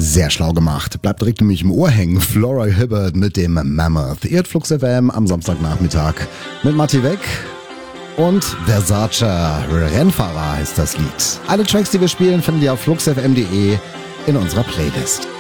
Sehr schlau gemacht. Bleibt direkt nämlich im Ohr hängen. Flora Hibbert mit dem Mammoth. Ihr hört Flux FM am Samstagnachmittag mit Matti Weg und Versace. Rennfahrer heißt das Lied. Alle Tracks, die wir spielen, findet ihr auf fluxfm.de in unserer Playlist.